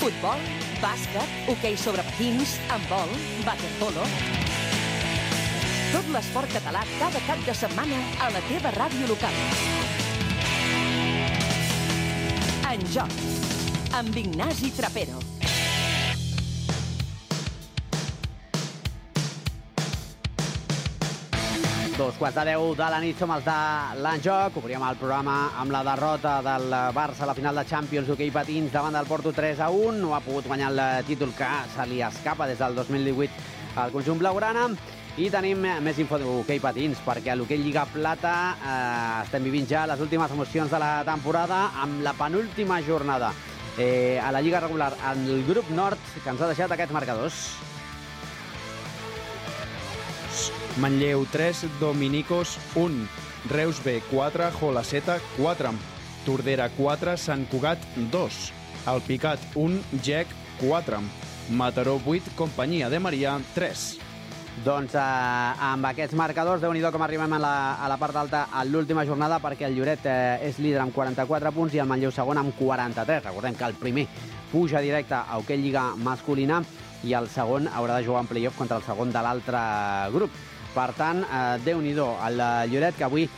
Futbol, bàsquet, hoquei sobre patins, handbol, waterpolo... Tot l'esport català cada cap de setmana a la teva ràdio local. En Joc, amb Ignasi Trapero. Dos quarts de 10 de la nit som els de l'Enjoc. Obríem el programa amb la derrota del Barça a la final de Champions d'hoquei patins davant del Porto 3-1. No ha pogut guanyar el títol que se li escapa des del 2018 al conjunt blaugrana. I tenim més info d'hoquei patins, perquè a l'hoquei Lliga Plata estem vivint ja les últimes emocions de la temporada amb la penúltima jornada a la Lliga regular en el grup nord, que ens ha deixat aquests marcadors. Manlleu 3, Dominicos 1, Reus B 4, Jolaceta 4, Tordera 4, Sant Cugat 2, Alpicat 1, Gec 4, Mataró 8, Companyia de Maria 3. Doncs amb aquests marcadors, Déu-n'hi-do com arribem a la part alta a l'última jornada, perquè el Lloret és líder amb 44 punts i el Manlleu segon amb 43. Recordem que el primer puja directe a hoquei Lliga masculina i el segon haurà de jugar en play-off contra el segon de l'altre grup. Per tant, Déu-n'hi-do, el Lloret, que avui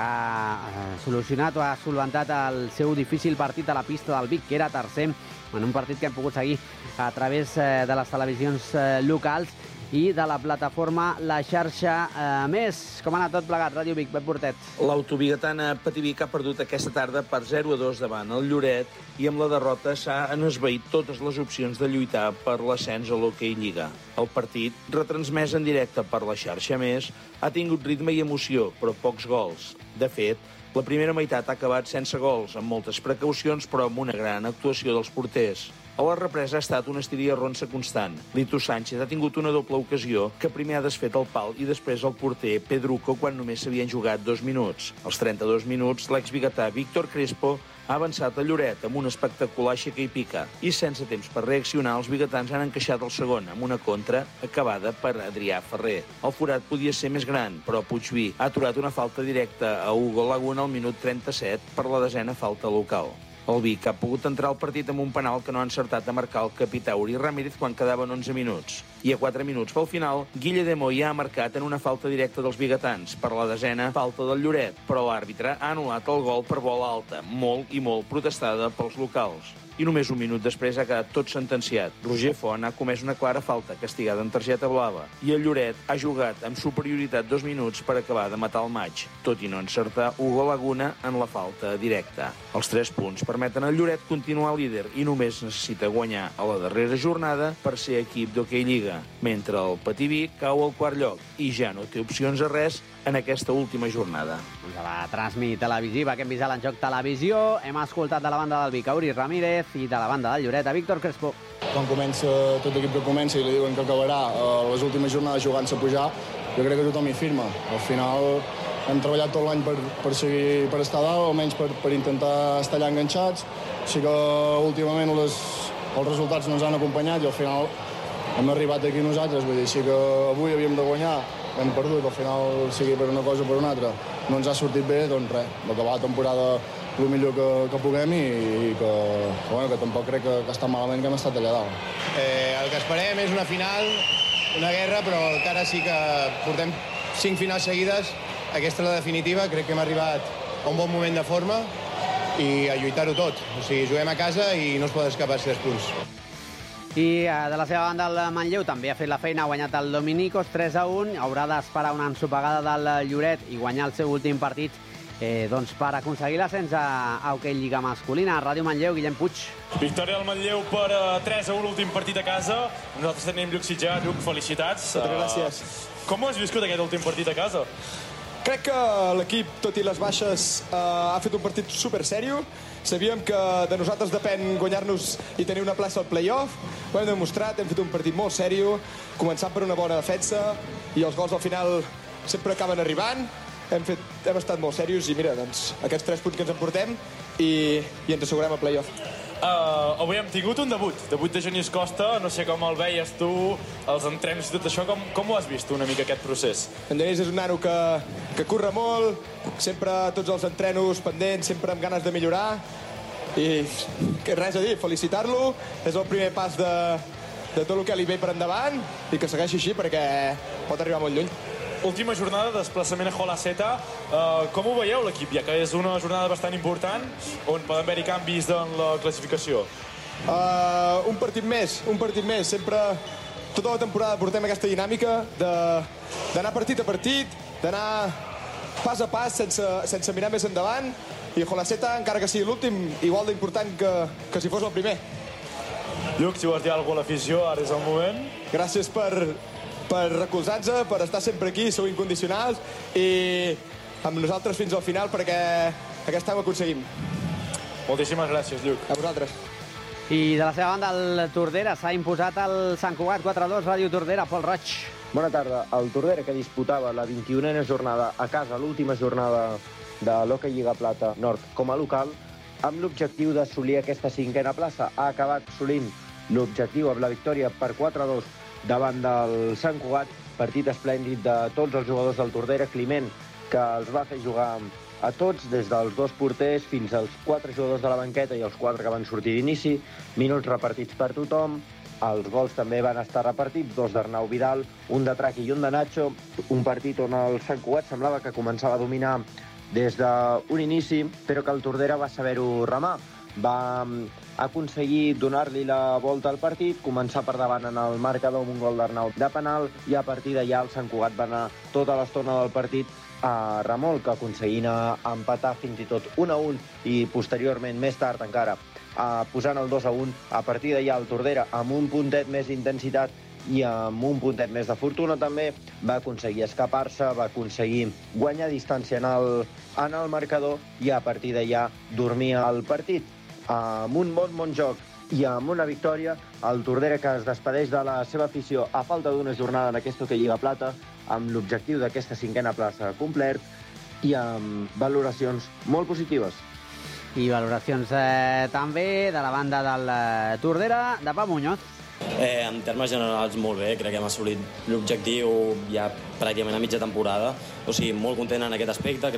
ha solucionat o ha solventat el seu difícil partit a la pista del Vic, que era tercer, en un partit que hem pogut seguir a través de les televisions locals i de la plataforma La Xarxa Més. Com ha anat tot plegat, Ràdio Vic, Pep Portet? L'autobiguetana Pativic ha perdut aquesta tarda per 0-2 davant el Lloret i amb la derrota s'han esvaït totes les opcions de lluitar per l'ascens a l'hoquei Lliga. El partit, retransmès en directe per La Xarxa Més, ha tingut ritme i emoció, però pocs gols. De fet, la primera meitat ha acabat sense gols, amb moltes precaucions, però amb una gran actuació dels porters. A la represa ha estat una estiria ronsa constant. Lito Sánchez ha tingut una doble ocasió que primer ha desfet el pal i després el porter Pedruco quan només s'havien jugat 2 minuts. Als 32 minuts, l'exbiguetà Víctor Crespo ha avançat a Lloret amb una espectacular aixeca i pica i sense temps per reaccionar els biguetans han encaixat el segon amb una contra acabada per Adrià Ferrer. El forat podia ser més gran, però Puigví ha aturat una falta directa a Hugo Laguna al minut 37 per la 10ª falta local. El Vic ha pogut entrar al partit amb un penal que no ha encertat a marcar el capità Uri Ramírez quan quedaven 11 minuts. I a 4 minuts pel final, Guille de Moya ha marcat en una falta directa dels biguetans per la 10ª falta del Lloret, però l'àrbitre ha anul·lat el gol per bola alta, molt i molt protestada pels locals. I només un minut després ha quedat tot sentenciat. Roger Font ha comès una clara falta, castigada amb targeta blava, i el Lloret ha jugat amb superioritat 2 minuts per acabar de matar el maig, tot i no encertar Hugo Laguna en la falta directa. Els 3 punts permeten al Lloret continuar líder i només necessita guanyar a la darrera jornada per ser equip d'hoquei Lliga, mentre el Pativic cau al 4º lloc i ja no té opcions a res en aquesta última jornada. Doncs a la transmit televisiva que hem vist a l'Enjoc Televisió hem escoltat de la banda del Vic a Uri Ramírez i de la banda del Lloret a Víctor Crespo. Quan comença tot l'equip que comença i li diuen que acabarà les últimes jornades jugant-se a pujar, jo crec que tothom hi firma. Al final hem treballat tot l'any per estar dalt, almenys per intentar estar allà enganxats. Així que últimament els resultats no ens han acompanyat i al final hem arribat aquí nosaltres. Vull dir, sí que avui havíem de guanyar, hem perdut, al final sigui per una cosa o per una altra. No ens ha sortit bé, doncs res, acabar la temporada el millor que puguem i que tampoc crec que està malament que hem estat allà dalt. El que esperem és una final, una guerra, però encara sí que portem 5 finals seguides. Aquesta és la definitiva, crec que hem arribat a un bon moment de forma i a lluitar-ho tot. O sigui, juguem a casa i no es poden escapar 6 punts. I de la seva banda el Manlleu també ha fet la feina, ha guanyat el Dominicos 3-1, haurà d'esperar una ensopegada del Lloret i guanyar el seu últim partit doncs per aconseguir l'ascens a hoquei Lliga masculina. Ràdio Manlleu, Guillem Puig. Victòria del Manlleu per 3-1, l'últim partit a casa. Nosaltres tenim Lluc Sitjà. Lluc, felicitats. Moltes gràcies. Com ho has viscut aquest últim partit a casa? Crec que l'equip, tot i les baixes, ha fet un partit super sèrio. Sabíem que de nosaltres depèn guanyar-nos i tenir una plaça al play-off. Ho hem demostrat, hem fet un partit molt sèrio, començant per una bona defensa i els gols al final sempre acaben arribant. Hem estat molt serios i mira, doncs, aquests 3 punts que ens emportem i ens assegurem el play-off. Avui hem tingut un debut de Genís Costa, no sé com el veies tu, els entrems i tot això, com ho has vist una mica aquest procés? En Genís és un nano que curra molt, sempre tots els entrenos pendents, sempre amb ganes de millorar I res a dir, felicitar-lo, és el primer pas de tot el que li ve per endavant i que segueixi així perquè pot arribar molt lluny. Última jornada, desplaçament a Jolaseta. Com ho veieu l'equip, ja que és una jornada bastant important on poden haver-hi canvis en la classificació? Un partit més. Sempre, tota la temporada portem aquesta dinàmica d'anar partit a partit, d'anar pas a pas sense mirar més endavant, i Jolaseta, encara que sigui l'últim, igual d'important que si fos el primer. Lluc, si vols dir alguna cosa a l'afició, ara és el moment. Gràcies per recolzar-nos, per estar sempre aquí, sou incondicionals, i amb nosaltres fins al final perquè aquest any ho aconseguim. Moltíssimes gràcies, Lluc. A vosaltres. I de la seva banda, el Tordera s'ha imposat al Sant Cugat 4-2, Ràdio Tordera, Pol Roig. Bona tarda. El Tordera, que disputava la 21a jornada a casa, l'última jornada de l'Hockey Lliga Plata Nord com a local, amb l'objectiu d'assolir aquesta 5a plaça. Ha acabat assolint l'objectiu amb la victòria per 4-2 davant del Sant Cugat. Partit esplèndid de tots els jugadors del Tordera. Climent, que els va fer jugar a tots, des dels 2 porters fins als 4 jugadors de la banqueta i els 4 que van sortir d'inici. Minuts repartits per tothom. Els gols també van estar repartits, 2 d'Arnau Vidal, un de Traqui i un de Nacho. Un partit on el Sant Cugat semblava que començava a dominar des d'un inici, però que el Tordera va saber-ho remar. Va aconseguir donar-li la volta al partit, començar per davant en el marcador amb un gol d'Arnau de penal, i a partir d'allà el Sant Cugat va anar tota l'estona del partit a remolc, aconseguint empatar fins i tot 1-1 i posteriorment, més tard encara, posant el 2-1. A partir d'allà el Tordera, amb un puntet més d'intensitat i amb un puntet més de fortuna també, va aconseguir escapar-se, va aconseguir guanyar distància en el marcador i a partir d'allà dormir el partit. Amb un bon joc i amb una victòria, el Tordera, que es despedeix de la seva afició a falta d'una jornada en aquesta Hockey Lliga Plata, amb l'objectiu d'aquesta 5a plaça complert i amb valoracions molt positives. I valoracions també de la banda del Tordera, de Pau Muñoz. En termes generals, molt bé. Crec que hem assolit l'objectiu ja pràcticament a mitja temporada. O sigui, molt content en aquest aspecte.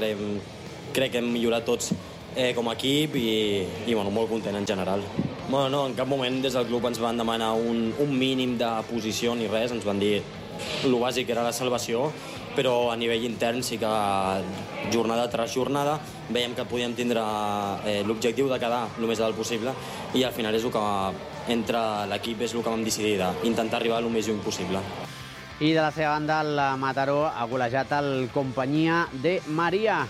Crec que hem millorat tots com a equip i bueno, molt content en general. Bueno, no, en cap moment des del club ens van demanar un mínim de posició ni res. Ens van dir el bàsic era la salvació, però a nivell intern sí que jornada tras jornada veiem que podíem tindre l'objectiu de quedar el més dalt possible i al final és el que entre l'equip és el que vam decidir d'intentar arribar el més lluny possible. I de la seva banda, el Mataró ha golejat el Companyia de Maria.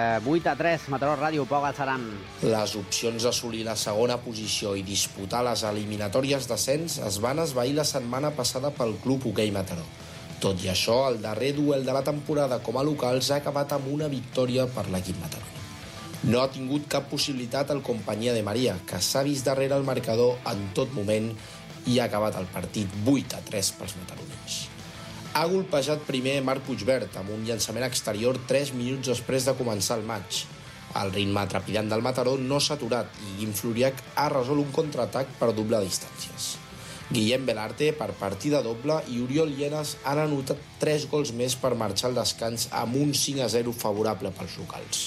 8-3, Mataró Ràdio, Pau Galceran. Les opcions d'assolir la segona posició i disputar les eliminatòries d'ascens es van esvair la setmana passada pel Club Hoquei Mataró. Tot i això, el darrer duel de la temporada com a locals ha acabat amb una victòria per l'equip mataroní. No ha tingut cap possibilitat el Companyia de Maria, que s'ha vist darrere el marcador en tot moment i ha acabat el partit 8-3 pels mataronins. Ha golpejat primer Marc Puigvert amb un llançament exterior 3 minuts després de començar el maig. El ritme trepidant del Mataró no s'ha aturat i Guim Floriac ha resolt un contraatac per doblar distàncies. Guillem Belarte per partida doble i Oriol Llenas han anotat 3 gols més per marxar al descans amb un 5-0 favorable pels locals.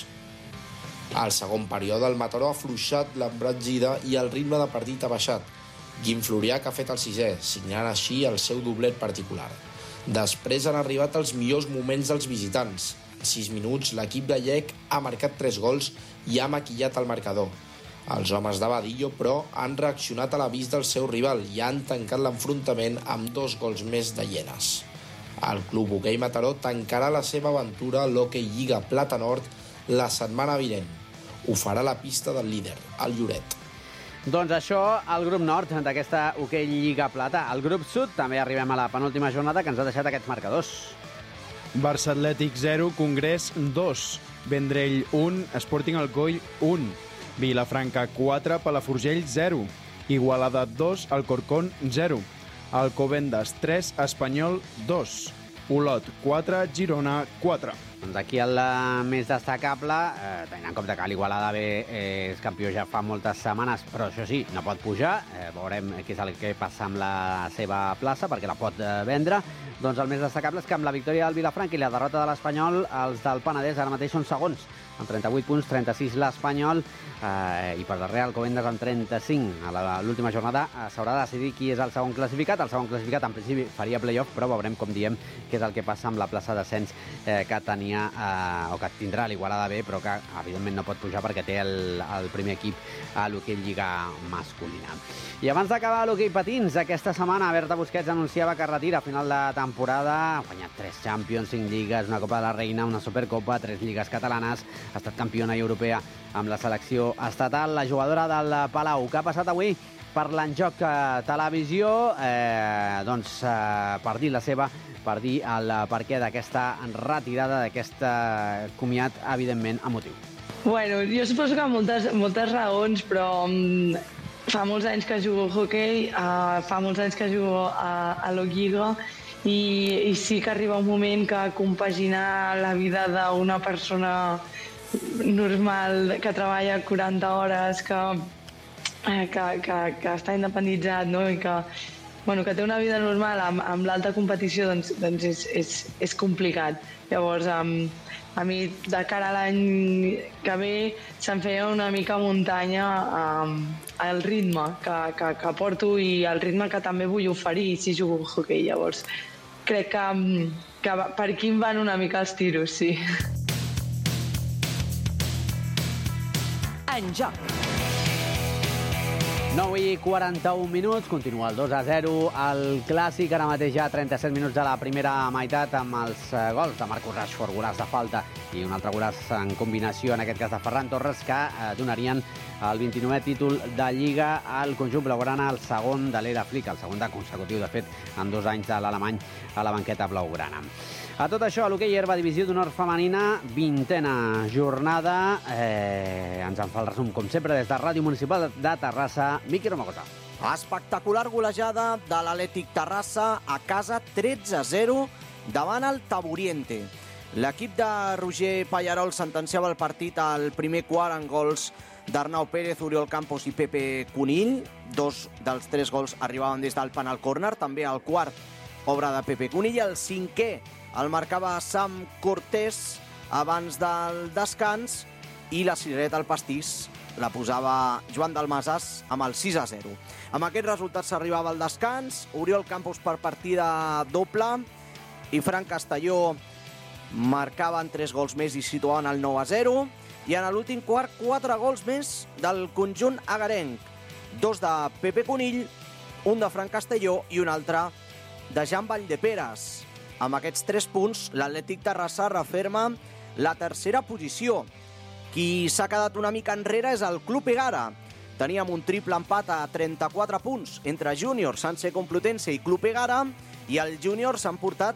Al segon període el Mataró ha afluixat l'embranzida i el ritme de partit ha baixat. Guim Floriac ha fet el 6è, signant així el seu doblet particular. Després han arribat els millors moments dels visitants. En 6 minuts l'equip gallec ha marcat 3 gols i ha maquillat el marcador. Els homes de Badillo, però, han reaccionat a l'avís del seu rival i han tancat l'enfrontament amb 2 gols més de Llenas. El Club Hoquei Mataró tancarà la seva aventura a l'Hockey Lliga Plata Nord la setmana vinent. Ho farà a la pista del líder, el Lloret. Doncs això, el grup nord d'aquesta Hoquei Lliga Plata. El grup sud també arribem a la penúltima jornada que ens ha deixat aquests marcadors. Barça Atlètic 0, Congrés 2, Vendrell 1, Sporting Alcoi 1, Vilafranca 4, Palafrugell 0, Igualada 2, Alcorcón 0, Alcobendas 3, Espanyol 2, Olot 4, Girona 4. Doncs aquí el més destacable, tenint en compte que l'Igualada B és campió ja fa moltes setmanes, però això sí, no pot pujar. Veurem què és el que passa amb la seva plaça, perquè la pot vendre. Doncs el més destacable és que amb la victòria del Vilafranca i la derrota de l'Espanyol, els del Penedès ara mateix són segons, amb 38 punts, 36 l'Espanyol, i per darrere el Alcobendas amb 35. A l'última jornada s'haurà de decidir qui és el segon classificat. El segon classificat en principi faria playoff, però veurem, com diem, què és el que passa amb la plaça d'ascens que tenia o que tindrà l'Igualada B, però que evidentment no pot pujar perquè té el primer equip a l'hoquei Lliga masculina. I abans d'acabar l'hoquei patins, aquesta setmana Berta Busquets anunciava que retira a final de temporada. Ha guanyat 3 Champions, 5 lligues, una Copa de la Reina, una Supercopa, 3 lligues catalanes, ha estat campiona europea amb la selecció estatal. La jugadora del Palau, que ha passat avui per l'Enjoc Televisió, per dir la seva, per dir el perquè d'aquesta retirada, d'aquest comiat, evidentment, emotiu. Bueno, jo suposo que moltes raons, però fa molts anys que jugo a hoquei, fa molts anys que jugo a l'Ogiga, i sí que arriba un moment que compaginar la vida d'una persona normal que treballa 40 hores, que està independitzat, no? I que té una vida normal amb l'alta competició, doncs és complicat. Llavors, a mi, de cara a l'any que ve, se'm feia una mica muntanya el ritme que porto i el ritme que també vull oferir si jugo a hoquei. Llavors, crec que per aquí em van una mica els tiros, sí. En joc. 9:41, continua el 2-0 al Clàssic, ara mateix ja 37 minuts de la primera meitat amb els gols de Marcus Rashford, golaç de falta i un altre golaç en combinació, en aquest cas de Ferran Torres, que donarien el 29è títol de Lliga al conjunt blaugrana, el segon de l'era Flick, el segon de consecutiu, de fet, en 2 anys de l'alemany a la banqueta blaugrana. A tot això, a l'hoquei herba, divisió d'honor femenina, 20a jornada. Ens en fa el resum, com sempre, des de Ràdio Municipal de Terrassa, Miqui Romagosa. Espectacular golejada de l'Atlètic Terrassa a casa, 13-0 davant el Taburiente. L'equip de Roger Pallarol sentenciava el partit al primer quart en gols d'Arnau Pérez, Oriol Campos i Pepe Conill. 2 dels 3 gols arribaven des del penal córner, també el quart, obra de Pepe Conill. El 5è el marcava Sam Cortés abans del descans i la cirereta al pastís la posava Joan Dalmasas amb el 6-0. Amb aquest resultat s'arribava al descans, Oriol Campos per partida doble i Fran Castelló marcaven 3 gols més i situaven el 9-0, i en l'últim quart 4 gols més del conjunt agarenc, 2 de Pepe Conill, un de Fran Castelló i un altre de Jan Valldeperes. Amb aquests 3 punts, l'Atlètic Terrassa referma la tercera posició. Qui s'ha quedat una mica enrere és el Club Egara. Teníem un triple empat a 34 punts entre Júnior, Sanse Complutense i Club Egara, i el Júnior s'han portat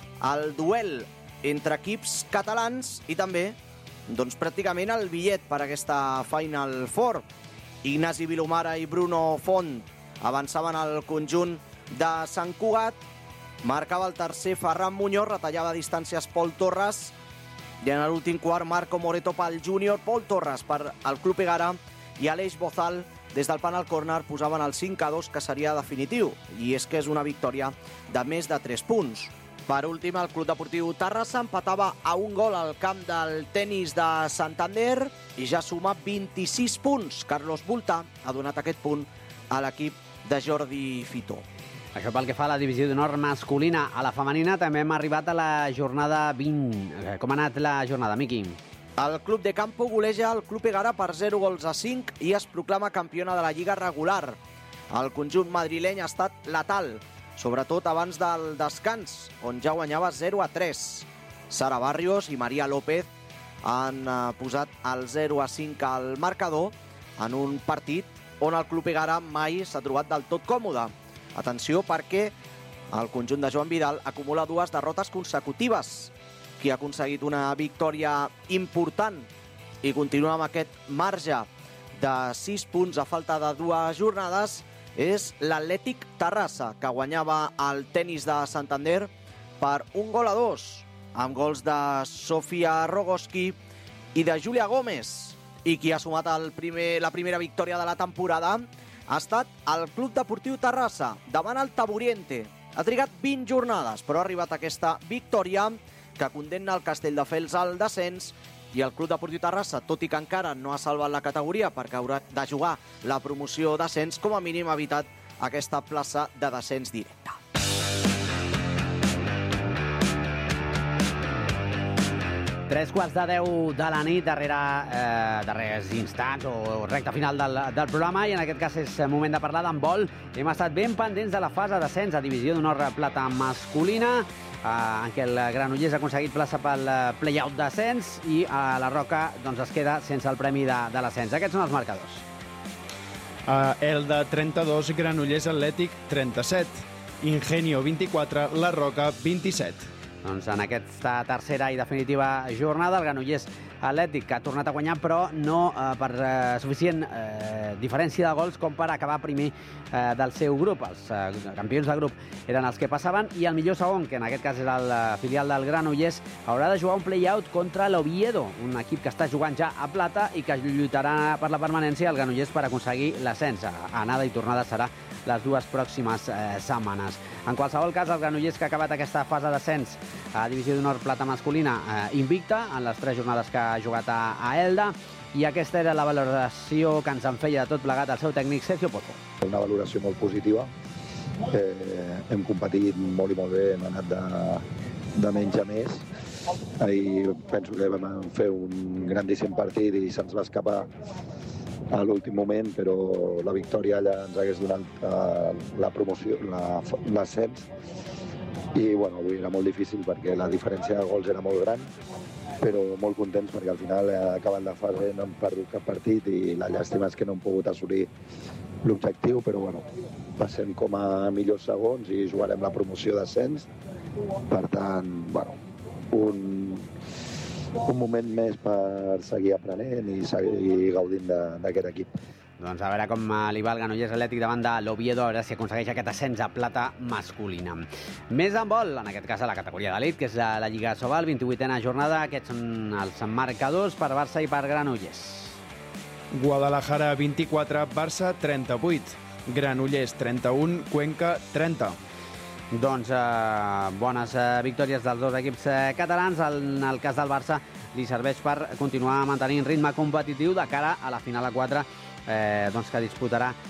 el duel entre equips catalans i també pràcticament el bitllet per aquesta Final Four. Ignasi Vilomara i Bruno Font avançaven al conjunt de Sant Cugat, marcava el tercer Ferran Muñoz, retallava distàncies Pol Torres, i en l'últim quart Marco Moreto pel Júnior, Pol Torres per al Club Egara i Aleix Bozal des del penal córner posaven el 5-2, que seria definitiu, i és que és una victòria de més de 3 punts. Per últim, el Club Deportiu Terrassa empatava a 1 gol al camp del Tenis de Santander i ja suma 26 punts. Carlos Bulta ha donat aquest punt a l'equip de Jordi Fitó. Això pel que fa a la divisió d'honor masculina. A la femenina també hem arribat a la jornada 20. Com ha anat la jornada, Miqui? El Club de Campo goleja el Club Egara per 0-5 i es proclama campiona de la Lliga regular. El conjunt madrileny ha estat letal, sobretot abans del descans, on ja guanyava 0-3. Sara Barrios i Maria López han posat el 0-5 al marcador en un partit on el Club Egara mai s'ha trobat del tot còmode. Atenció, perquè el conjunt de Joan Vidal acumula 2 derrotes consecutives. Qui ha aconseguit una victòria important i continua amb aquest marge de 6 punts a falta de 2 jornades és l'Atlètic Terrassa, que guanyava el Tenis de Santander per 1-2. amb gols de Sofia Rogoski i de Júlia Gómez. I qui ha sumat la primera victòria de la temporada ha estat el Club Deportiu Terrassa, davant el Taburiente. Ha trigat 20 jornades, però ha arribat aquesta victòria que condemna el Castelldefels al descens, i el Club Deportiu Terrassa, tot i que encara no ha salvat la categoria perquè haurà de jugar la promoció descens, com a mínim ha evitat aquesta plaça de descens directe. Tres quarts de 10 de la nit, darrers instants o recta final del programa, i en aquest cas és moment de parlar d'handbol. Hem estat ben pendents de la fase d'ascens a Divisió d'Honor Plata masculina, en què el Granollers ha aconseguit plaça pel play-out d'ascens i la Roca es queda sense el premi de l'ascens. Aquests són els marcadors. El de 32, Granollers Atlètic 37, Ingenio 24, La Roca 27. Doncs en aquesta tercera i definitiva jornada, el Granollers Atlètic, que ha tornat a guanyar, però no per suficient diferència de gols com per acabar primer del seu grup. Els campions de grup eren els que passaven, i el millor segon, que en aquest cas és el filial del Granollers, haurà de jugar un play-out contra l'Oviedo, un equip que està jugant ja a plata i que lluitarà per la permanència al Granollers per aconseguir l'ascens. Anada i tornada serà les dues pròximes setmanes. En qualsevol cas, el Granollers, que ha acabat aquesta fase d'ascens a Divisió d'Honor Plata masculina invicta en les 3 jornades que ha jugat a Elda, i aquesta era la valoració que ens en feia de tot plegat el seu tècnic Sergio Pozo. Una valoració molt positiva. Hem competit molt i molt bé, hem anat de menys a més. Ahir penso que vam fer un grandíssim partit i se'ns va escapar a l'últim moment, però la victòria allà ens hagués donat la promoció, l'ascens. I bueno, avui era molt difícil perquè la diferència de gols era molt gran, però molt contents perquè al final, acabant la fase, no hem perdut cap partit i la llàstima és que no hem pogut assolir l'objectiu, però bueno, passem com a millors segons i jugarem la promoció d'ascens. Per tant, bueno, un moment més per seguir aprenent i seguir gaudint d'aquest equip. Doncs a veure com li va el Granollers Atlètic davant de l'Oviedo, a veure si aconsegueix aquest ascens a plata masculina. Més handbol, en aquest cas a la categoria d'elit, que és la Lliga Sobal, 28a jornada. Aquests són els marcadors per Barça i per Granollers. Guadalajara 24, Barça 38, Granollers 31, Cuenca 30. Doncs bones victòries dels dos equips catalans. En el cas del Barça li serveix per continuar mantenint ritme competitiu de cara a la final a 4 que disputarà